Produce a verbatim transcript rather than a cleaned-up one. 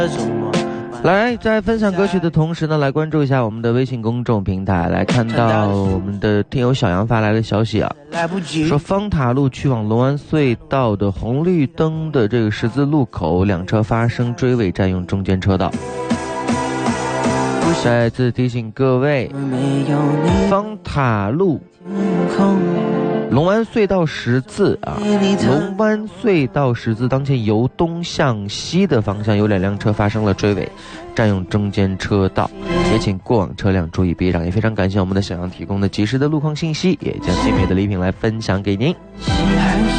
来，在分享歌曲的同时呢，来关注一下我们的微信公众平台，来看到我们的听友小杨发来的消息啊，说方塔路去往龙湾隧道的红绿灯的这个十字路口，两车发生追尾，占用中间车道。再次提醒各位，方塔路龙湾隧道十字啊，龙湾隧道十字当前由东向西的方向有两辆车发生了追尾，占用中间车道，也请过往车辆注意避让。也非常感谢我们的小杨提供的及时的路况信息，也将精美的礼品来分享给您。